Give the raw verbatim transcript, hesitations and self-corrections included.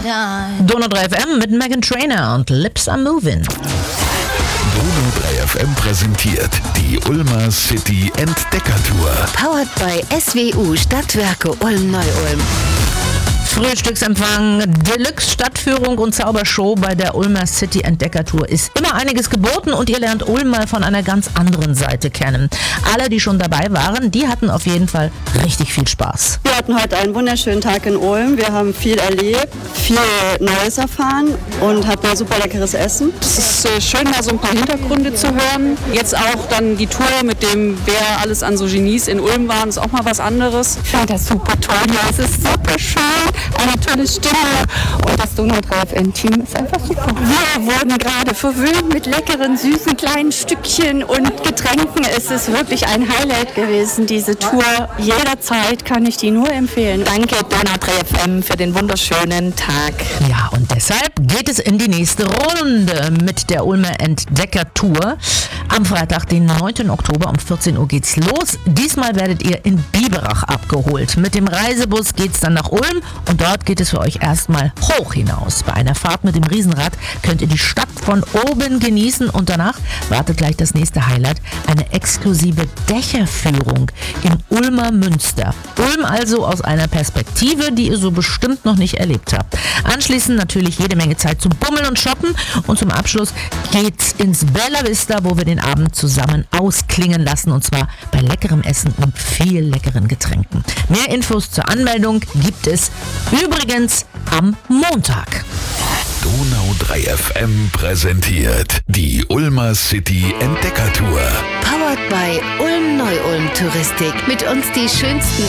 Donau drei F M mit Meghan Trainor und Lips Are Moving. Donau drei F M präsentiert die Ulmer City Entdeckertour. Powered by S W U Stadtwerke Ulm-Neu-Ulm. Frühstücksempfang, Deluxe Stadtführung und Zaubershow bei der Ulmer City Entdeckertour ist immer einiges geboten und ihr lernt Ulm mal von einer ganz anderen Seite kennen. Alle, die schon dabei waren, die hatten auf jeden Fall richtig viel Spaß. Wir hatten heute einen wunderschönen Tag in Ulm. Wir haben viel erlebt, viel Neues erfahren und hatten ein super leckeres Essen. Es ist äh, schön, mal so ein paar Hintergründe zu hören. Jetzt auch dann die Tour mit dem, wer alles an so Genies in Ulm waren, ist auch mal was anderes. Ich finde das super toll. Ja, es ist super schön. Eine tolle Stimme und das Donau drei F M-Team ist einfach super. Wir wurden gerade verwöhnt mit leckeren, süßen, kleinen Stückchen und Getränken. Es ist wirklich ein Highlight gewesen, diese Tour. Jederzeit kann ich die nur empfehlen. Danke Donau drei F M für den wunderschönen Tag. Ja, und deshalb geht es in die nächste Runde mit der Ulmer Entdeckertour. Am Freitag, den neunten Oktober um vierzehn Uhr geht's los. Diesmal werdet ihr in Biberach abgeholt. Mit dem Reisebus geht's dann nach Ulm und dort geht es für euch erstmal hoch hinaus. Bei einer Fahrt mit dem Riesenrad könnt ihr die Stadt von oben genießen und danach wartet gleich das nächste Highlight, eine exklusive Dächerführung im Ulmer Münster. Ulm also aus einer Perspektive, die ihr so bestimmt noch nicht erlebt habt. Anschließend natürlich jede Menge Zeit zum Bummeln und Shoppen und zum Abschluss geht's ins Bella Vista, wo wir den Abend zusammen ausklingen lassen und zwar bei leckerem Essen und viel leckeren Getränken. Mehr Infos zur Anmeldung gibt es übrigens am Montag. Donau drei F M präsentiert die Ulmer City Entdeckertour. Powered by Ulm-Neu-Ulm Touristik. Mit uns die schönsten